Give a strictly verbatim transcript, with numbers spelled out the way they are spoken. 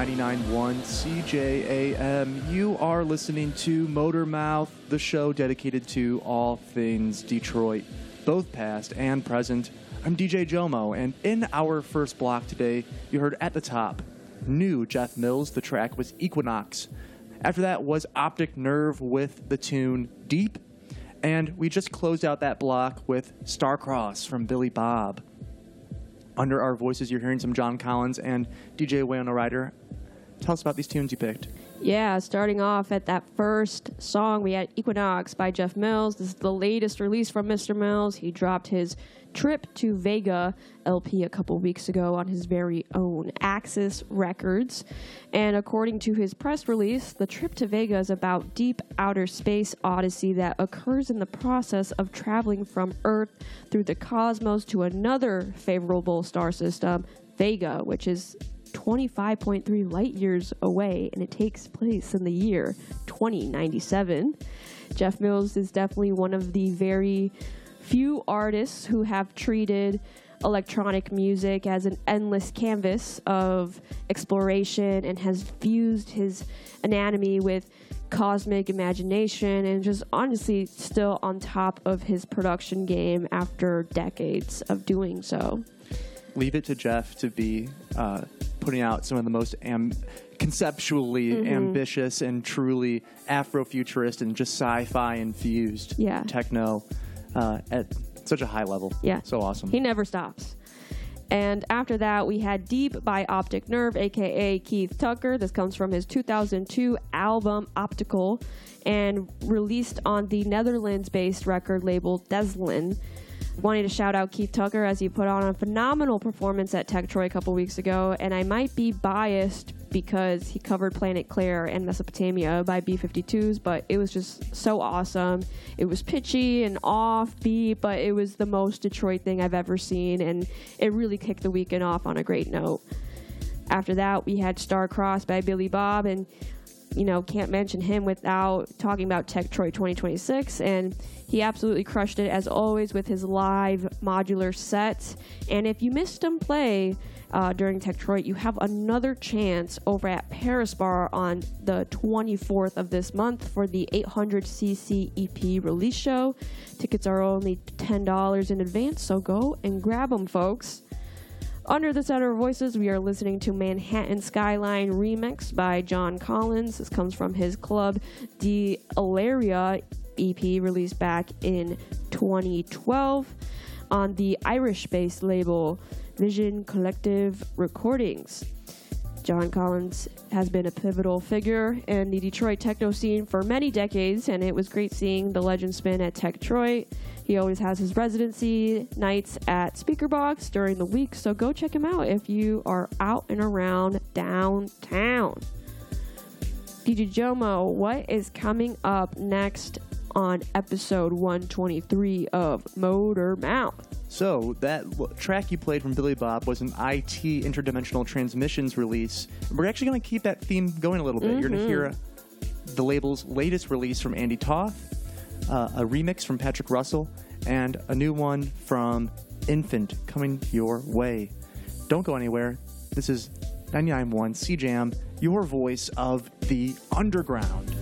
ninety-nine point one C J A M. You are listening to Motormouth, the show dedicated to all things Detroit, both past and present. I'm D J Jomo, and in our first block today, you heard at the top, new Jeff Mills. The track was Equinox. After that was Optic Nerve with the tune Deep. And we just closed out that block with Starcross from Billy Bob. Under our voices, you're hearing some John Collins and D J Wayno Ryder. Tell us about these tunes you picked. Yeah, starting off at that first song, we had Equinox by Jeff Mills. This is the latest release from Mister Mills. He dropped his Trip to Vega L P a couple weeks ago on his very own Axis Records. And according to his press release, the Trip to Vega is about deep outer space odyssey that occurs in the process of traveling from Earth through the cosmos to another favorable star system, Vega, which is twenty-five point three light years away, and it takes place in the year twenty ninety-seven. Jeff Mills is definitely one of the very few artists who have treated electronic music as an endless canvas of exploration and has fused his anatomy with cosmic imagination and just honestly still on top of his production game after decades of doing so. Leave it to Jeff to be uh, putting out some of the most am- conceptually mm-hmm. ambitious and truly Afrofuturist and just sci-fi infused yeah. techno uh, at such a high level. Yeah. So awesome. He never stops. And after that, we had Deep by Optic Nerve, a k a. Keith Tucker. This comes from his two thousand two album Optical and released on the Netherlands-based record label Deslin. Wanted to shout out Keith Tucker as he put on a phenomenal performance at Tech Troy a couple weeks ago, and I might be biased because he covered Planet Claire and Mesopotamia by B fifty-twos, but it was just so awesome. It was pitchy and offbeat, but it was the most Detroit thing I've ever seen, and it really kicked the weekend off on a great note. After that, we had Starcross by Billy Bob, and you know, can't mention him without talking about Tech Troy twenty twenty-six, and he absolutely crushed it, as always, with his live modular set. And if you missed him play uh, during Tech Troy, you have another chance over at Paris Bar on the twenty-fourth of this month for the eight hundred c c E P release show. Tickets are only ten dollars in advance, so go and grab them, folks. Under the Center of Voices, we are listening to Manhattan Skyline Remix by John Collins. This comes from his Club de Ilaria E P released back in twenty twelve on the Irish-based label Vision Collective Recordings. John Collins has been a pivotal figure in the Detroit techno scene for many decades, and it was great seeing the legend spin at Tech Troy. He always has his residency nights at Speakerbox during the week, so go check him out if you are out and around downtown. D J Jomo, what is coming up next on episode one twenty-three of Motormouth? So, that w- track you played from Billy Bob was an I T Interdimensional Transmissions release. We're actually going to keep that theme going a little bit. Mm-hmm. You're going to hear the label's latest release from Andy Toth, uh, a remix from Patrick Russell, and a new one from Infant coming your way. Don't go anywhere. This is ninety-nine point one C J A M, your voice of the underground.